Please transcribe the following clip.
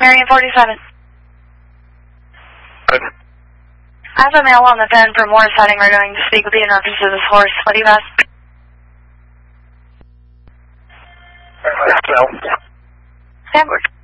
Marion 47. Good. I have a male on the pen for Morris heading. We're going to speak with you in reference to this horse. What do you ask? No. Edward.